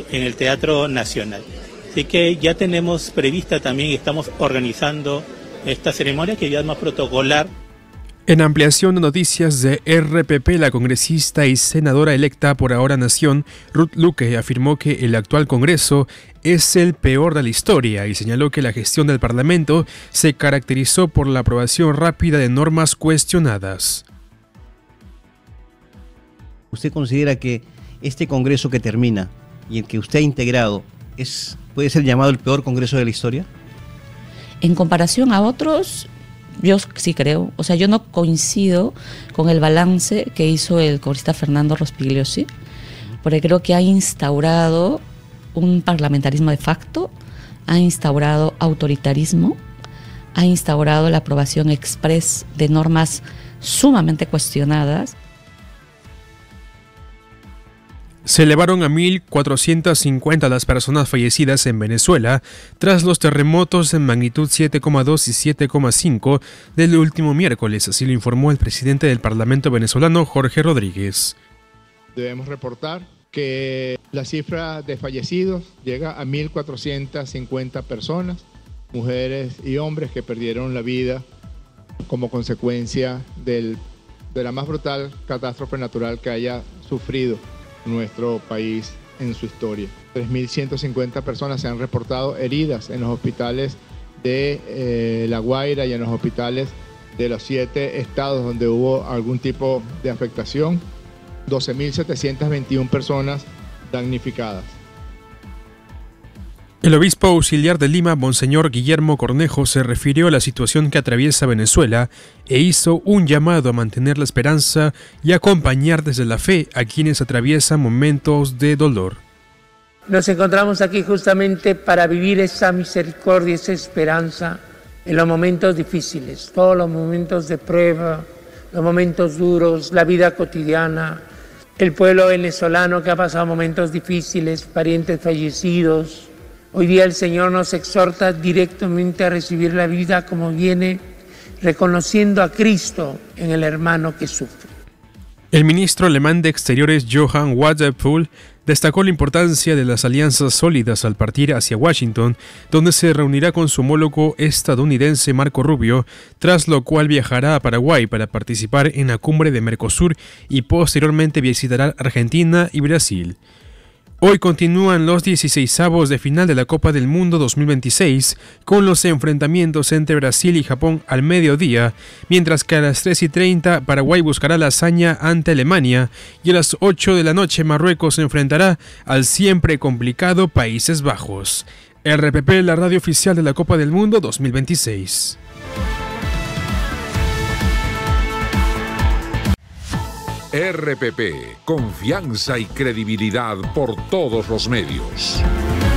en el Teatro Nacional. Así que ya tenemos prevista también, estamos organizando esta ceremonia que ya es más protocolar. En ampliación de noticias de RPP, la congresista y senadora electa por Ahora Nación, Ruth Luque, afirmó que el actual Congreso es el peor de la historia y señaló que la gestión del Parlamento se caracterizó por la aprobación rápida de normas cuestionadas. ¿Usted considera que este Congreso que termina y el que usted ha integrado puede ser llamado el peor Congreso de la historia? En comparación a otros, yo sí creo. O sea, yo no coincido con el balance que hizo el congresista Fernando Rospigliosi, porque creo que ha instaurado un parlamentarismo de facto, ha instaurado autoritarismo, ha instaurado la aprobación express de normas sumamente cuestionadas. Se elevaron a 1.450 las personas fallecidas en Venezuela tras los terremotos en magnitud 7,2 y 7,5 del último miércoles, así lo informó el presidente del Parlamento venezolano, Jorge Rodríguez. Debemos reportar que la cifra de fallecidos llega a 1.450 personas, mujeres y hombres que perdieron la vida como consecuencia de la más brutal catástrofe natural que haya sufrido nuestro país en su historia. 3.150 personas se han reportado heridas en los hospitales de La Guaira y en los hospitales de los 7 estados donde hubo algún tipo de afectación. 12.721 personas damnificadas. El obispo auxiliar de Lima, Monseñor Guillermo Cornejo, se refirió a la situación que atraviesa Venezuela e hizo un llamado a mantener la esperanza y acompañar desde la fe a quienes atraviesan momentos de dolor. Nos encontramos aquí justamente para vivir esa misericordia, esa esperanza en los momentos difíciles, todos los momentos de prueba, los momentos duros, la vida cotidiana, el pueblo venezolano que ha pasado momentos difíciles, parientes fallecidos. Hoy día el Señor nos exhorta directamente a recibir la vida como viene, reconociendo a Cristo en el hermano que sufre. El ministro alemán de Exteriores Johann Wadephul destacó la importancia de las alianzas sólidas al partir hacia Washington, donde se reunirá con su homólogo estadounidense Marco Rubio, tras lo cual viajará a Paraguay para participar en la cumbre de Mercosur y posteriormente visitará Argentina y Brasil. Hoy continúan los 16avos de final de la Copa del Mundo 2026 con los enfrentamientos entre Brasil y Japón al mediodía, mientras que a las 3:30 Paraguay buscará la hazaña ante Alemania y a las 8 de la noche Marruecos se enfrentará al siempre complicado Países Bajos. RPP, la radio oficial de la Copa del Mundo 2026. RPP, confianza y credibilidad por todos los medios.